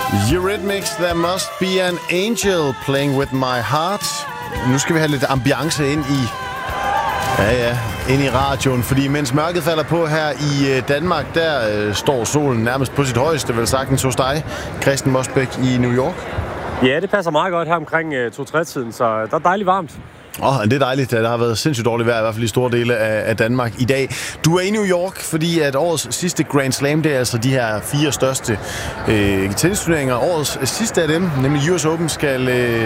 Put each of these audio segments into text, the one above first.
Eurythmics, There Must Be an Angel Playing With My Heart. Nu skal vi have lidt ambiance ind i radioen, fordi mens mørket falder på her i Danmark, der står solen nærmest på sit højeste, vel sagtens hos dig, Christian Mosbæk i New York. Ja, det passer meget godt her omkring 2-3-tiden, så der er dejligt varmt. Det er dejligt. Der har været sindssygt dårligt vejr, i hvert fald i store dele af Danmark i dag. Du er i New York, fordi at årets sidste Grand Slam, det er altså de her 4 største tennisturneringer. Årets sidste af dem, nemlig US Open, skal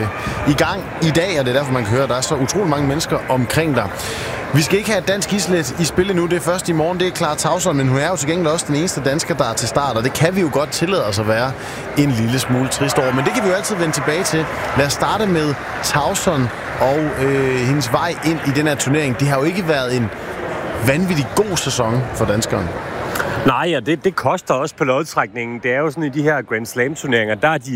i gang i dag, og det er derfor, man kan høre, at der er så utrolig mange mennesker omkring dig. Vi skal ikke have et dansk islet i spil nu. Det er først i morgen. Det er Clara Tauson, men hun er jo til gengæld også den eneste dansker, der er til start, og det kan vi jo godt tillade os at være en lille smule trist over. Men det kan vi jo altid vende tilbage til. Lad os starte med Tauson og hendes vej ind i den her turnering. Det har jo ikke været en vanvittig god sæson for danskeren. Nej, og det koster også på lodtrækningen. Det er jo sådan i de her Grand Slam-turneringer, der er de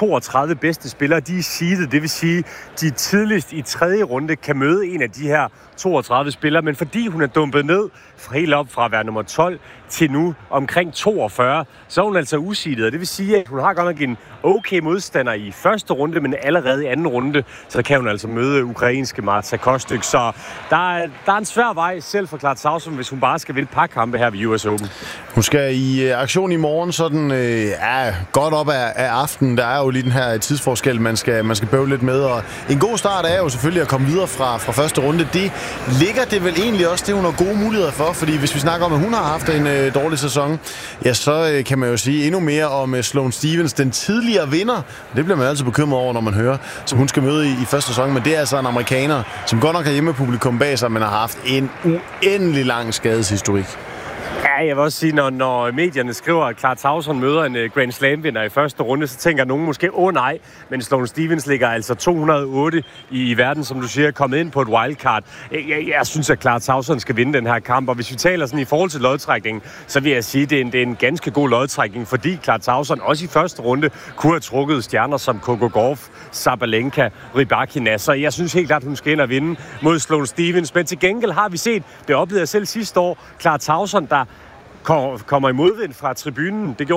32 bedste spillere, de er seedet. Det vil sige, de tidligst i 3. runde kan møde en af de her 32 spillere. Men fordi hun er dumpet ned helt op fra at være nummer 12 til nu omkring 42, så er hun altså useedet. Det vil sige, at hun har godt nok en okay modstander i første runde, men allerede i anden runde, så kan hun altså møde ukrainske Marta Kostyk. Så der er en svær vej selv for Clara Tauson, hvis hun bare skal vinde par kampe her ved US Open. Hun skal i aktion i morgen, sådan godt op af aftenen. Der er jo lige den her tidsforskel, man skal bøve lidt med. Og en god start er jo selvfølgelig at komme videre fra første runde. Det ligger det vel egentlig også, det hun har gode muligheder for. Fordi hvis vi snakker om, at hun har haft en dårlig sæson, ja, så kan man jo sige endnu mere om Sloane Stephens, den tidligere vinder. Det bliver man altid bekymret over, når man hører, som hun skal møde i første sæson. Men det er altså en amerikaner, som godt nok har hjemmepublikum bag sig, men har haft en uendelig lang skadeshistorik. Ja, jeg vil også sige, når medierne skriver, at Clara Tauson møder en Grand Slam-vinder i første runde, så tænker nogen måske, nej, men Sloane Stephens ligger altså 208 i verden, som du siger, kommet ind på et wildcard. Jeg synes, at Clara Tauson skal vinde den her kamp, og hvis vi taler sådan i forhold til lodtrækningen, så vil jeg sige, at det er en ganske god lodtrækning, fordi Clara Tauson også i første runde kunne have trukket stjerner som Coco Gauff, Sabalenka, Rybakina, så jeg synes helt klart, at hun skal ind og vinde mod Sloane Stephens, men til gengæld har vi set, det oplevede jeg selv sidste år, Clara Tauson, der kommer i modvind fra tribunen. Det gjorde